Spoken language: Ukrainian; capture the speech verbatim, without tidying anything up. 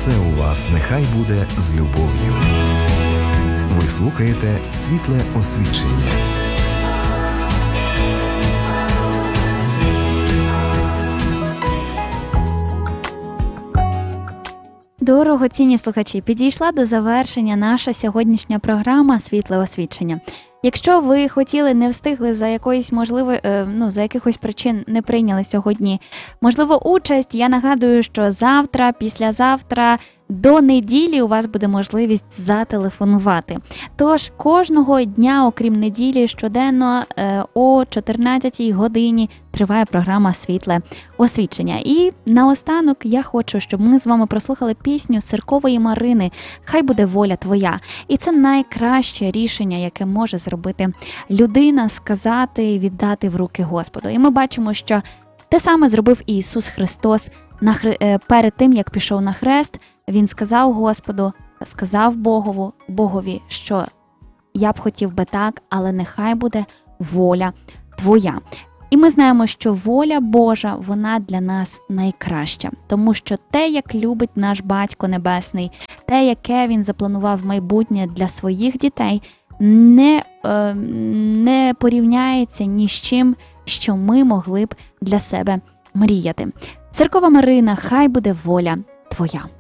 Все у вас нехай буде з любов'ю. Ви слухаєте «Світле освічення». Дорогоцінні слухачі, підійшла до завершення наша сьогоднішня програма «Світле освічення». Якщо ви хотіли, не встигли за якоїсь можливо, ну, за якихось причин не прийняли сьогодні, можливо, участь, я нагадую, що завтра, післязавтра, до неділі у вас буде можливість зателефонувати. Тож кожного дня, окрім неділі, щоденно о чотирнадцятій годині триває програма «Світле освічення». І наостанок я хочу, щоб ми з вами прослухали пісню Сиркової Марини «Хай буде воля твоя». І це найкраще рішення, яке може зробити людина, сказати і віддати в руки Господу. І ми бачимо, що те саме зробив і Ісус Христос на хр... перед тим, як пішов на хрест. Він сказав Господу, сказав Богову, Богові, що я б хотів би так, але нехай буде воля твоя. І ми знаємо, що воля Божа, вона для нас найкраща. Тому що те, як любить наш Батько Небесний, те, яке Він запланував майбутнє для своїх дітей, не, е, не порівняється ні з чим, що ми могли б для себе мріяти. Сиркова Марина, хай буде воля твоя.